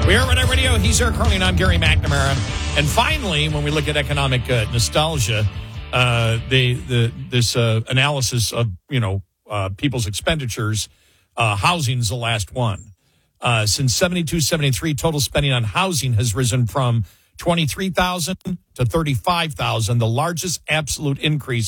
We are Red Eye Radio. He's Eric Carly, and I'm Gary McNamara. And finally, when we look at economic nostalgia, this analysis of people's expenditures, housing's the last one. Since 72-73, total spending on housing has risen from $23,000 to $35,000, the largest absolute increase